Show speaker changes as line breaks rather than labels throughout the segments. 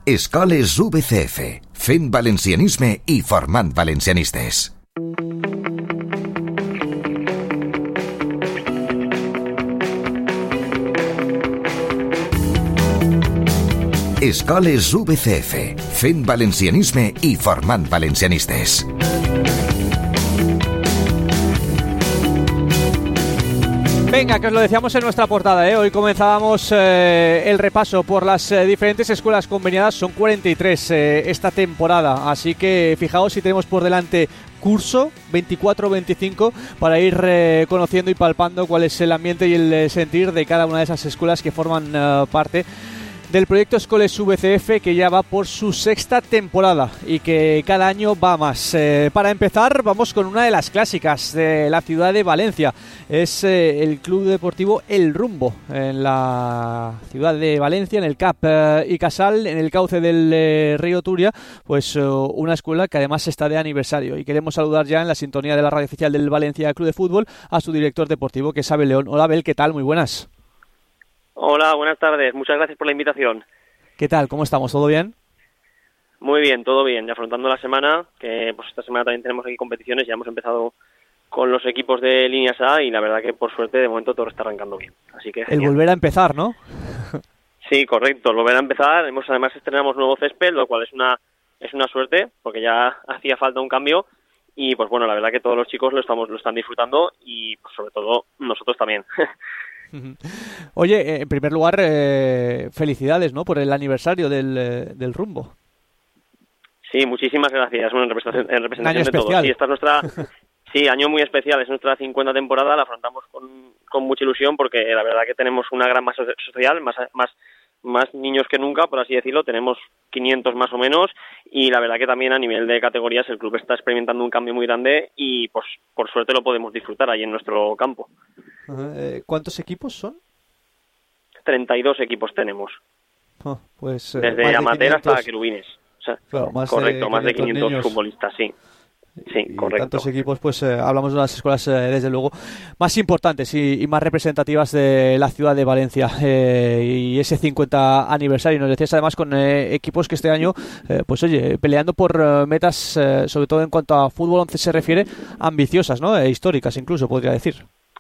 Escoles VCF, fent valencianisme i formant valencianistes. Escoles VCF, fent valencianisme i formant valencianistes.
Venga, que os lo decíamos en nuestra portada, ¿eh? Hoy comenzábamos el repaso por las diferentes escuelas conveniadas. Son 43 esta temporada, así que fijaos si tenemos por delante curso 24-25 para ir conociendo y palpando cuál es el ambiente y el sentir de cada una de esas escuelas que forman parte del proyecto Escoles VCF, que ya va por su 6ª temporada y que cada año va más. Para empezar, vamos con una de las clásicas de la ciudad de Valencia. Es el Club Deportivo El Rumbo, en la ciudad de Valencia, en el CAP y Casal, en el cauce del río Turia, pues una escuela que además está de aniversario. Y queremos saludar ya en la sintonía de la radio oficial del Valencia Club de Fútbol a su director deportivo, que es Abel León. Hola Abel, ¿qué tal? Muy buenas.
Hola, buenas tardes. Muchas gracias por la invitación.
¿Qué tal? ¿Cómo estamos? ¿Todo bien?
Muy bien, todo bien. Ya afrontando la semana, que pues esta semana también tenemos aquí competiciones. Ya hemos empezado con los equipos de líneas A y la verdad que por suerte de momento todo está arrancando bien. Así que
el volver a empezar, ¿no?
Sí, correcto. El volver a empezar. Además estrenamos nuevo césped, lo cual es una suerte porque ya hacía falta un cambio. Y pues bueno, la verdad que todos los chicos lo están disfrutando y pues, sobre todo nosotros también.
Oye, en primer lugar, felicidades, ¿no?, por el aniversario del Rumbo.
Sí, muchísimas gracias. Bueno, en representación
año
de
especial.
todos. Sí, esta es nuestra, sí, año muy especial. Es nuestra 50 temporada. La afrontamos con mucha ilusión porque la verdad que tenemos una gran masa social, más niños que nunca, por así decirlo. Tenemos 500 más o menos y la verdad que también a nivel de categorías el club está experimentando un cambio muy grande y pues por suerte lo podemos disfrutar ahí en nuestro campo.
¿Cuántos equipos son?
32 equipos tenemos.
Pues
desde amateur hasta querubines. O sea,
claro,
más de 500
niños.
futbolistas, sí. Sí,
y
correcto.
Tantos equipos, pues hablamos de las escuelas, desde luego, más importantes y más representativas de la ciudad de Valencia. Y ese 50 aniversario, nos decías además con equipos que este año, pues oye, peleando por metas, sobre todo en cuanto a fútbol 11 se refiere, ambiciosas, ¿no? Históricas incluso, podría decir.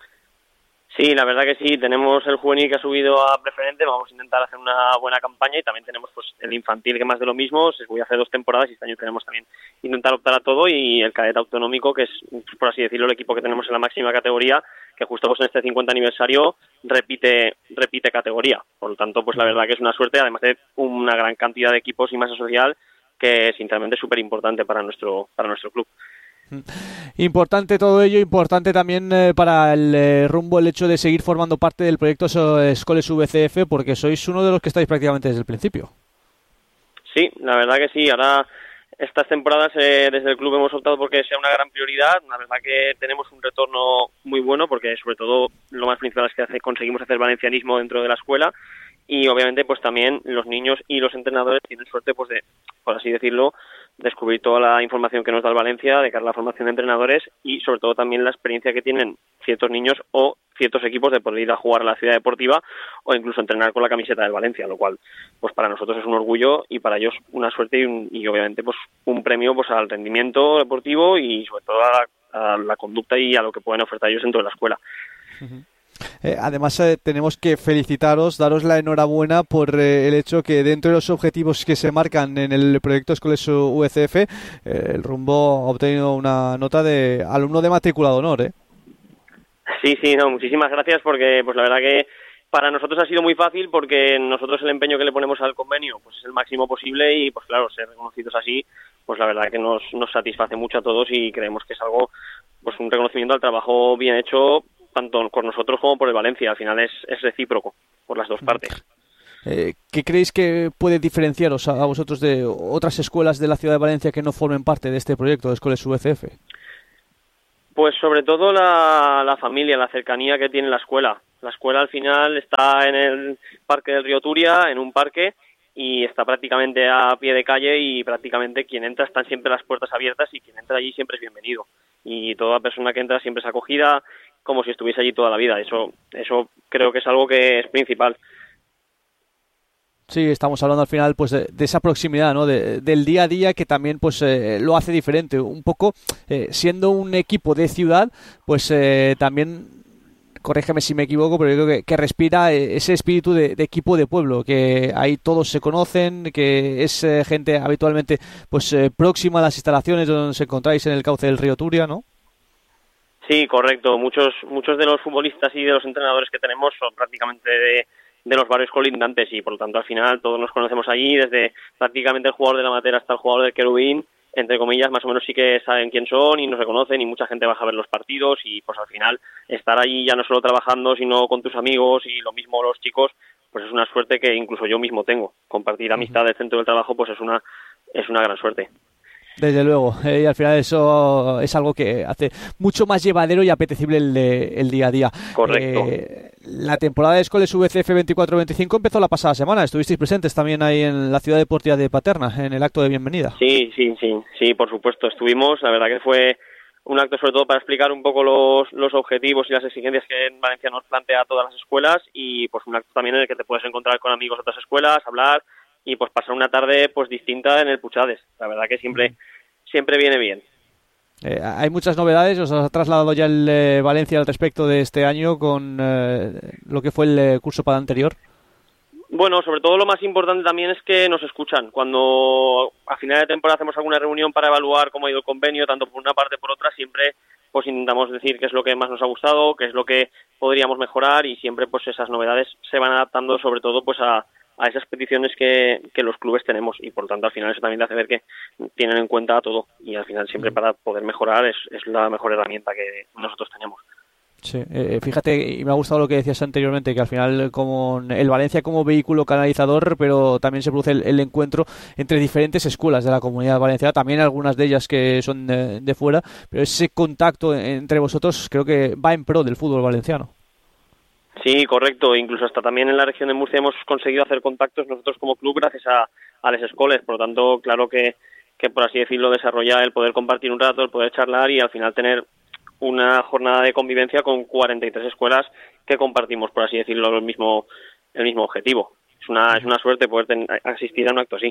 Sí, la verdad que sí, tenemos el juvenil que ha subido a preferente, vamos a intentar hacer una buena campaña y también tenemos pues el infantil que más de lo mismo, se voy a hacer 2 temporadas y este año queremos también intentar optar a todo y el cadete autonómico, que es, por así decirlo, el equipo que tenemos en la máxima categoría, que justo pues en este 50 aniversario repite categoría, por lo tanto pues la verdad que es una suerte, además de una gran cantidad de equipos y masa social que sinceramente es súper importante para nuestro club.
Importante todo ello, importante también para el Rumbo el hecho de seguir formando parte del proyecto Escoles VCF, porque sois uno de los que estáis prácticamente desde el principio.
Sí, la verdad que sí. Ahora estas temporadas desde el club hemos optado porque sea una gran prioridad. La verdad que tenemos un retorno muy bueno porque sobre todo lo más principal es que conseguimos hacer valencianismo dentro de la escuela y obviamente pues también los niños y los entrenadores tienen suerte pues de, por así decirlo, descubrir toda la información que nos da el Valencia de cara a la formación de entrenadores y sobre todo también la experiencia que tienen ciertos niños o ciertos equipos de poder ir a jugar a la ciudad deportiva o incluso entrenar con la camiseta del Valencia, lo cual pues para nosotros es un orgullo y para ellos una suerte y obviamente pues un premio pues al rendimiento deportivo y sobre todo a la conducta y a lo que pueden ofertar ellos dentro de la escuela.
Uh-huh. Además tenemos que felicitaros, daros la enhorabuena por el hecho que dentro de los objetivos que se marcan en el proyecto Escoles VCF, el Rumbo ha obtenido una nota de alumno de matrícula de honor, ¿eh?
Sí, no, muchísimas gracias porque pues la verdad que para nosotros ha sido muy fácil porque nosotros el empeño que le ponemos al convenio pues es el máximo posible y pues claro, ser reconocidos así pues la verdad que nos satisface mucho a todos y creemos que es algo, pues un reconocimiento al trabajo bien hecho tanto por nosotros como por el Valencia. Al final es recíproco por las dos partes.
¿Qué creéis que puede diferenciaros a vosotros de otras escuelas de la ciudad de Valencia que no formen parte de este proyecto de Escoles VCF?
Pues sobre todo la familia, la cercanía que tiene la escuela. La escuela al final está en el parque del río Turia, en un parque, y está prácticamente a pie de calle y prácticamente quien entra están siempre las puertas abiertas y quien entra allí siempre es bienvenido. Y toda persona que entra siempre es acogida como si estuviese allí toda la vida. Eso creo que es algo que es principal.
Sí, estamos hablando al final pues de esa proximidad, ¿no? Del día a día, que también pues lo hace diferente. Un poco, siendo un equipo de ciudad, pues también, corrígeme si me equivoco, pero yo creo que respira ese espíritu de equipo de pueblo, que ahí todos se conocen, que es gente habitualmente pues próxima a las instalaciones donde os encontráis en el cauce del río Turia, ¿no?
Sí, correcto. Muchos de los futbolistas y de los entrenadores que tenemos son prácticamente de los barrios colindantes y por lo tanto al final todos nos conocemos allí, desde prácticamente el jugador de la Matera hasta el jugador del Querubín, entre comillas, más o menos sí que saben quién son y nos reconocen y mucha gente baja a ver los partidos y pues al final estar allí ya no solo trabajando sino con tus amigos y lo mismo los chicos, pues es una suerte que incluso yo mismo tengo. Compartir amistades dentro del trabajo pues es una gran suerte.
Desde luego, y al final eso es algo que hace mucho más llevadero y apetecible el día a día.
Correcto.
La temporada de Escoles VCF 24-25 empezó la pasada semana. Estuvisteis presentes también ahí en la ciudad deportiva de Paterna, en el acto de bienvenida.
Sí, por supuesto. Estuvimos, la verdad que fue un acto sobre todo para explicar un poco los objetivos y las exigencias que en Valencia nos plantea a todas las escuelas y pues un acto también en el que te puedes encontrar con amigos de otras escuelas, hablar y pues pasar una tarde pues distinta en el Puchades. La verdad que siempre viene bien.
Hay muchas novedades, os ha trasladado ya el Valencia al respecto de este año con lo que fue el curso para anterior.
Bueno, sobre todo lo más importante también es que nos escuchan. Cuando a final de temporada hacemos alguna reunión para evaluar cómo ha ido el convenio, tanto por una parte por otra, siempre pues intentamos decir qué es lo que más nos ha gustado, qué es lo que podríamos mejorar y siempre pues esas novedades se van adaptando sobre todo pues a esas peticiones que los clubes tenemos y por lo tanto al final eso también te hace ver que tienen en cuenta todo y al final siempre para poder mejorar es la mejor herramienta que nosotros tenemos.
Sí, fíjate, y me ha gustado lo que decías anteriormente, que al final como el Valencia como vehículo canalizador, pero también se produce el encuentro entre diferentes escuelas de la comunidad valenciana, también algunas de ellas que son de fuera, pero ese contacto entre vosotros creo que va en pro del fútbol valenciano.
Sí, correcto. Incluso hasta también en la región de Murcia hemos conseguido hacer contactos nosotros como club gracias a las escuelas. Por lo tanto, claro que por así decirlo, desarrollar el poder compartir un rato, el poder charlar y al final tener una jornada de convivencia con 43 escuelas que compartimos, por así decirlo, el mismo objetivo. Es una suerte poder asistir a un acto así.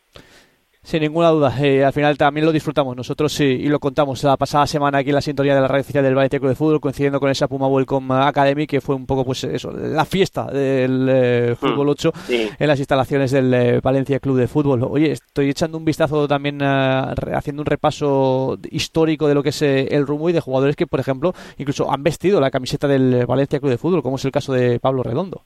Sin ninguna duda, al final también lo disfrutamos nosotros y lo contamos la pasada semana aquí en la sintonía de la radio oficial del Valencia Club de Fútbol, coincidiendo con esa Puma Welcome Academy, que fue un poco pues eso, la fiesta del Fútbol 8 sí, en las instalaciones del Valencia Club de Fútbol. Oye, estoy echando un vistazo también, haciendo un repaso histórico de lo que es el rumbo y de jugadores que, por ejemplo, incluso han vestido la camiseta del Valencia Club de Fútbol, como es el caso de Pablo Redondo.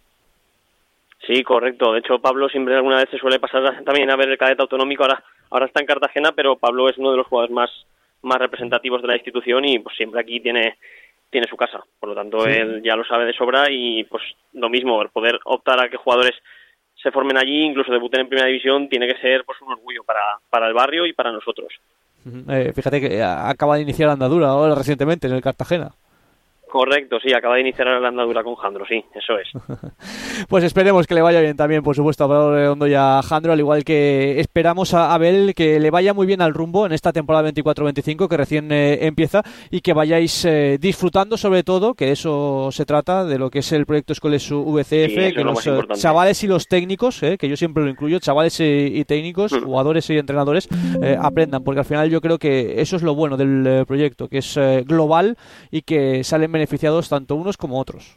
Sí, correcto. De hecho, Pablo siempre alguna vez se suele pasar también a ver el cadete autonómico. Ahora está en Cartagena, pero Pablo es uno de los jugadores más representativos de la institución y pues siempre aquí tiene su casa. Por lo tanto, sí, él ya lo sabe de sobra y pues lo mismo, el poder optar a que jugadores se formen allí, incluso debuten en primera división, tiene que ser pues un orgullo para el barrio y para nosotros.
Fíjate que acaba de iniciar la andadura ahora recientemente en el Cartagena.
Correcto, sí, acaba de iniciar la andadura con Jandro, sí, eso es.
Pues esperemos que le vaya bien también, por supuesto, a Pablo Redondo y a Jandro, al igual que esperamos a Abel que le vaya muy bien al rumbo en esta temporada 24-25 que recién empieza y que vayáis disfrutando sobre todo, que de eso se trata, de lo que es el proyecto Escoles VCF, sí, que los chavales y los técnicos, que yo siempre lo incluyo, chavales y técnicos, jugadores y entrenadores, aprendan, porque al final yo creo que eso es lo bueno del proyecto, que es global y que salen beneficiados tanto unos como otros.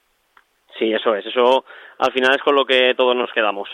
Sí, eso es. Eso al final es con lo que todos nos quedamos.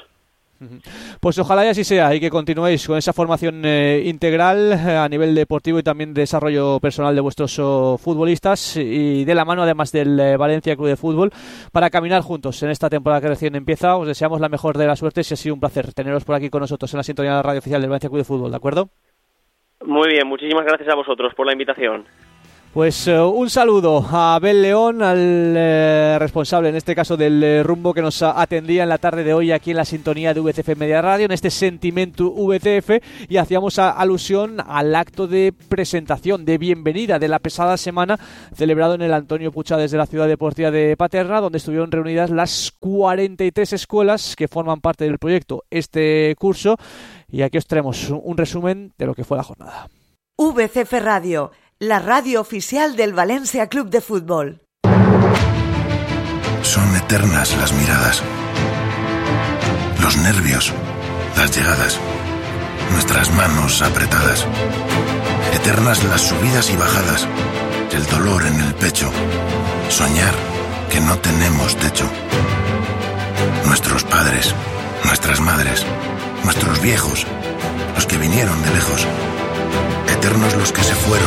Pues ojalá y así sea y que continuéis con esa formación integral a nivel deportivo y también de desarrollo personal de vuestros futbolistas y de la mano además del Valencia Club de Fútbol para caminar juntos en esta temporada que recién empieza. Os deseamos la mejor de las suertes y ha sido un placer teneros por aquí con nosotros en la sintonía de la radio oficial del Valencia Club de Fútbol, ¿de acuerdo?
Muy bien, muchísimas gracias a vosotros por la invitación.
Pues un saludo a Abel León, al responsable en este caso del rumbo que nos atendía en la tarde de hoy aquí en la sintonía de VCF Media Radio, en este Sentimiento VCF, y hacíamos alusión al acto de presentación, de bienvenida de la pasada semana celebrado en el Antonio Puchades de la ciudad deportiva de Paterna, donde estuvieron reunidas las 43 escuelas que forman parte del proyecto este curso, y aquí os traemos un resumen de lo que fue la jornada.
VCF Radio, la radio oficial del Valencia Club de Fútbol.
Son eternas las miradas, los nervios, las llegadas, nuestras manos apretadas. Eternas las subidas y bajadas, el dolor en el pecho, soñar que no tenemos techo. Nuestros padres, nuestras madres, nuestros viejos, los que vinieron de lejos, eternos los que se fueron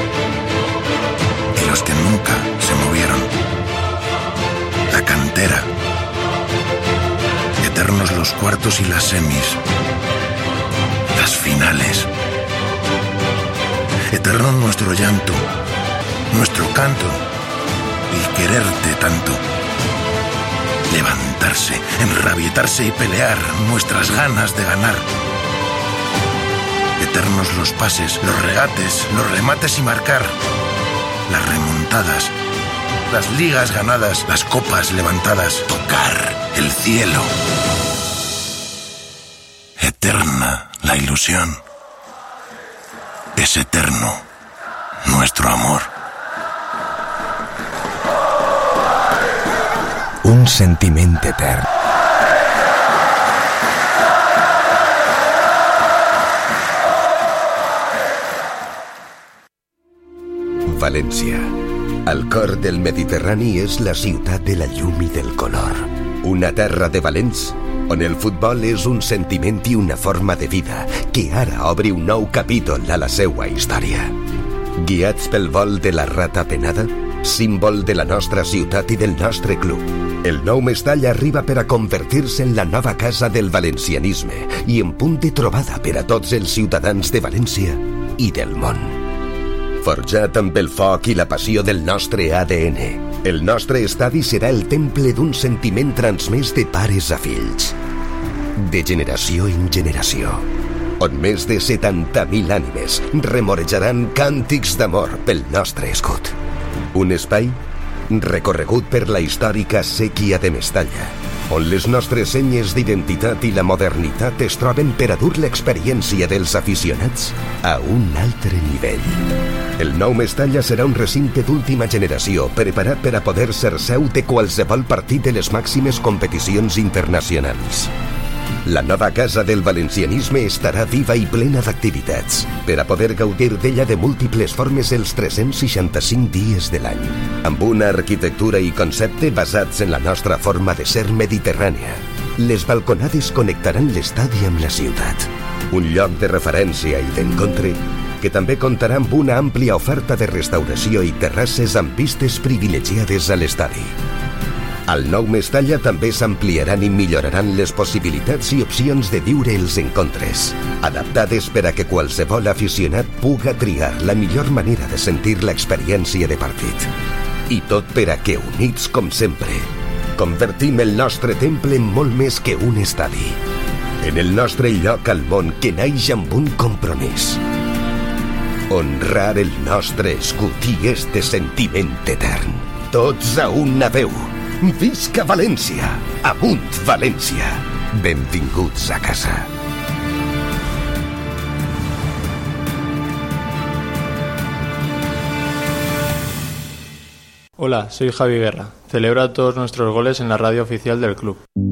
y los que nunca se movieron. La cantera, eternos los cuartos y las semis, las finales. Eterno nuestro llanto, nuestro canto, el quererte tanto. Levantarse, enrabietarse y pelear, nuestras ganas de ganar. Eternos los pases, los regates, los remates y marcar. Las remontadas, las ligas ganadas, las copas levantadas. Tocar el cielo. Eterna la ilusión. Es eterno nuestro amor.
Un sentiment etern. València. Al cor del Mediterrani és la ciutat de la llum i del color. Una terra de valents on el futbol és un sentiment i una forma de vida que ara obre un nou capítol a la seua història. Guiats pel vol de la rata penada, símbol de la nostra ciutat i del nostre club, el nou Mestall arriba per a convertir-se en la nova casa del valencianisme i en punt de trobada per a tots els ciutadans de València i del món. Forjat amb el foc i la passió del nostre ADN, el nostre estadi serà el temple d'un sentiment transmès de pares a fills, de generació en generació, on més de 70.000 ànimes remorejaran càntics d'amor pel nostre escut. Un espai recorregut per la històrica sèquia de Mestalla, on les nostres senyes d'identitat i la modernitat es troben per a dur l'experiència dels aficionats a un altre nivell. El nou Mestalla serà un recinte d'última generació preparat per a poder ser seu de qualsevol partit de les màximes competicions internacionals. La nova casa del valencianisme estarà viva i plena d'activitats per a poder gaudir d'ella de múltiples formes els 365 dies de l'any, amb una arquitectura i concepte basats en la nostra forma de ser mediterrània. Les balconades connectaran l'estadi amb la ciutat, un lloc de referència i d'encontre que també comptarà amb una àmplia oferta de restauració i terrasses amb vistes privilegiades a l'estadi. Al nou Mestalla també s'ampliaran i milloraran les possibilitats i opcions de viure els encontres, adaptades per a que qualsevol aficionat puga triar la millor manera de sentir l'experiència de partit. I tot per a que, units com sempre, convertim el nostre temple en molt més que un estadi, en el nostre lloc al món que naix amb un compromís: honrar el nostre escut i este sentiment etern. Tots a una veu. Visca València! Amunt València! Benvinguts a casa.
Hola, soy Javi Guerra. Celebra todos nuestros goles en la radio oficial del club.